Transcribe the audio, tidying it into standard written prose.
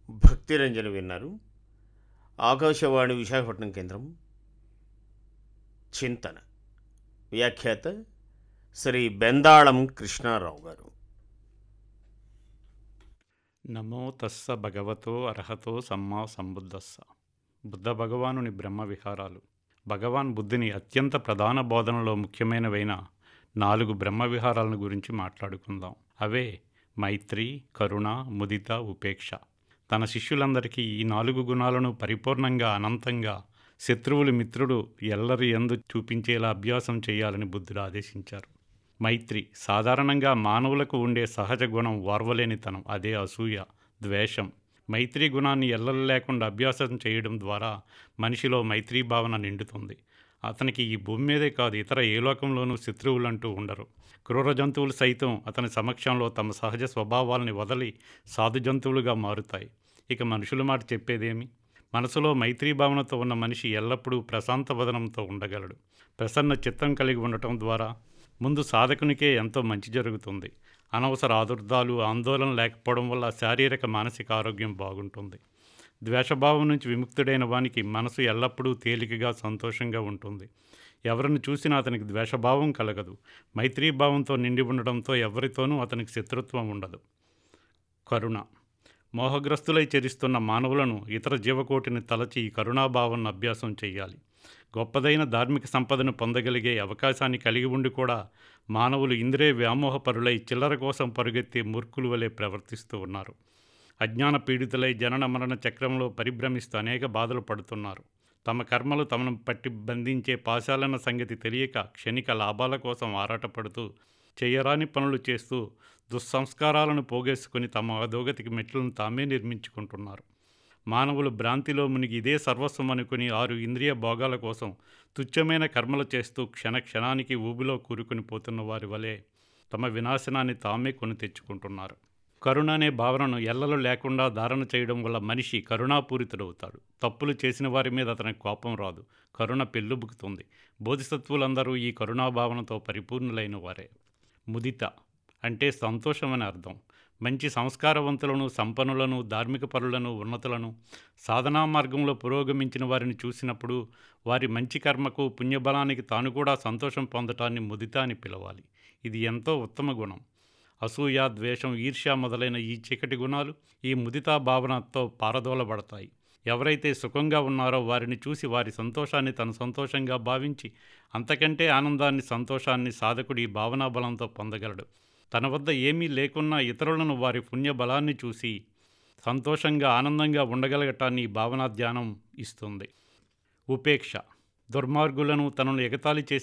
భక్తిరంజని విన్నారు. ఆకాశవాణి విశాఖపట్నం కేంద్రం. చింతన. వ్యాఖ్యాత శ్రీ బెందాళం కృష్ణారావు గారు. నమో తస్స భగవతో అర్హతో సమ్మా సంబుద్ధస్స. బుద్ధ భగవానుని బ్రహ్మ విహారాలు. భగవాన్ బుద్ధుని అత్యంత ప్రధాన బోధనలో ముఖ్యమైనవైన 4 బ్రహ్మ విహారాలను గురించి మాట్లాడుకుందాం. అవే మైత్రి, కరుణ, ముదిత, ఉపేక్ష. తన శిష్యులందరికీ ఈ 4 గుణాలను పరిపూర్ణంగా, అనంతంగా, శత్రువులు మిత్రుడు ఎల్లరి యందు చూపించేలా అభ్యాసం చేయాలని బుద్ధుడు ఆదేశించారు. మైత్రి సాధారణంగా మానవులకు ఉండే సహజ గుణం ఓర్వలేనితనం, అదే అసూయ, ద్వేషం. మైత్రీ గుణాన్ని ఎల్లలు లేకుండా అభ్యాసం చేయడం ద్వారా మనిషిలో మైత్రీ భావన నిండుతుంది. అతనికి ఈ భూమి మీదే కాదు, ఇతర ఏ లోకంలోనూ శత్రువులంటూ ఉండరు. క్రూర జంతువులు సైతం అతని సమక్షంలో తమ సహజ స్వభావాల్ని వదిలి సాధు జంతువులుగా మారుతాయి. ఇక మనుషుల మాట చెప్పేదేమి? మనసులో మైత్రీ భావనతో ఉన్న మనిషి ఎల్లప్పుడూ ప్రశాంత వదనంతో ఉండగలడు. ప్రసన్న చిత్తం కలిగి ఉండటం ద్వారా ముందు సాధకునికే ఎంతో మంచి జరుగుతుంది. అనవసర ఆదుర్దాలు, ఆందోళన లేకపోవడం వల్ల శారీరక, మానసిక ఆరోగ్యం బాగుంటుంది. ద్వేషభావం నుంచి విముక్తుడైన వానికి మనసు ఎల్లప్పుడూ తేలికగా, సంతోషంగా ఉంటుంది. ఎవరిని చూసినా అతనికి ద్వేషభావం కలగదు. మైత్రీభావంతో నిండి ఉండడంతో ఎవరితోనూ అతనికి శత్రుత్వం ఉండదు. కరుణ. మోహగ్రస్తులై చరిస్తున్న మానవులను, ఇతర జీవకోటిని తలచి ఈ కరుణాభావాన్ని అభ్యాసం చేయాలి. గొప్పదైన ధార్మిక సంపదను పొందగలిగే అవకాశాన్ని కలిగి ఉండి కూడా మానవులు ఇంద్రియ వ్యామోహపరులై చిల్లర కోసం పరుగెత్తే మూర్ఖుల వలె ప్రవర్తిస్తూ ఉన్నారు. అజ్ఞాన పీడితులై జనన మరణ చక్రంలో పరిభ్రమిస్తూ అనేక బాధలు పడుతున్నారు. తమ కర్మలు తమను పట్టి బంధించే పాశాలన్న సంగతి తెలియక క్షణిక లాభాల కోసం ఆరాటపడుతూ, చేయరాని పనులు చేస్తూ దుస్సంస్కారాలను పోగేసుకుని తమ అధోగతికి మెట్లను తామే నిర్మించుకుంటున్నారు. మానవులు భ్రాంతిలో మునిగి ఇదే సర్వస్వం అనుకుని 6 ఇంద్రియ భోగాల కోసం తుచ్చమైన కర్మలు చేస్తూ క్షణానికి ఊబిలో కూరుకుని పోతున్న వారి వలె తమ వినాశనాన్ని తామే కొని తెచ్చుకుంటున్నారు. కరుణ అనే భావనను ఎల్లలు లేకుండా ధారణ చేయడం వల్ల మనిషి కరుణాపూరితుడవుతాడు. తప్పులు చేసిన వారి మీద అతనికి కోపం రాదు, కరుణ పెళ్ళుబుకుతుంది. బోధిసత్వులందరూ ఈ కరుణాభావనతో పరిపూర్ణులైన వారే. ముదిత అంటే సంతోషం అని అర్థం. మంచి సంస్కారవంతులను, సంపన్నులను, ధార్మిక పరులను, ఉన్నతులను, సాధనా మార్గంలో పురోగమించిన వారిని చూసినప్పుడు వారి మంచి కర్మకు, పుణ్యబలానికి తాను కూడా సంతోషం పొందటాన్ని ముదిత అని పిలవాలి. ఇది ఎంతో ఉత్తమ గుణం. అసూయ, ద్వేషం, ఈర్ష్య మొదలైన ఈ చీకటి గుణాలు ఈ ముదితా భావనతో పారదోలబడతాయి. ఎవరైతే సుఖంగా ఉన్నారో వారిని చూసి వారి సంతోషాన్ని తన సంతోషంగా భావించి అంతకంటే ఆనందాన్ని, సంతోషాన్ని సాధకుడు ఈ భావనా బలంతో పొందగలడు. తన వద్ద ఏమీ లేకున్నా ఇతరులను వారి పుణ్యబలాన్ని చూసి సంతోషంగా, ఆనందంగా ఉండగలగటాన్ని ఈ భావనా ధ్యానం ఇస్తుంది. ఉపేక్ష. దుర్మార్గులను, తనను ఎగతాళి చేసే